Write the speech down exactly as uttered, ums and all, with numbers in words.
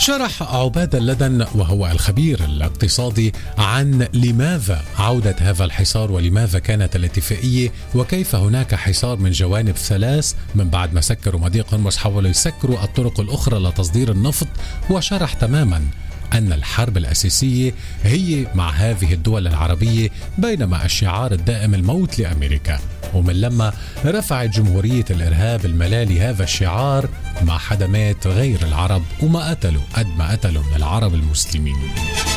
شرح عباد اللدن وهو الخبير الاقتصادي عن لماذا عودة هذا الحصار ولماذا كانت الاتفاقية وكيف هناك حصار من جوانب ثلاث من بعد ما سكروا مضيق هرمز حاولوا يسكروا الطرق الأخرى لتصدير النفط. وشرح تماما أن الحرب الأساسية هي مع هذه الدول العربية بينما الشعار الدائم الموت لأمريكا. ومن لما رفعت جمهورية الإرهاب الملالي هذا الشعار مع حدا مات غير العرب وما قتلوا قد ما قتلوا من العرب المسلمين.